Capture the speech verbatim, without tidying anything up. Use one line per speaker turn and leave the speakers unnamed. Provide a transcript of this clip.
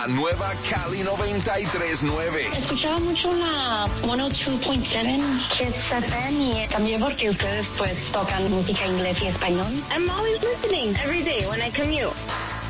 Nueva Cali noventa y tres punto nueve.
Escuchaba mucho la ciento dos punto siete Kiss F M y también porque ustedes pues tocan música inglés y español.
I'm always listening every day when I commute.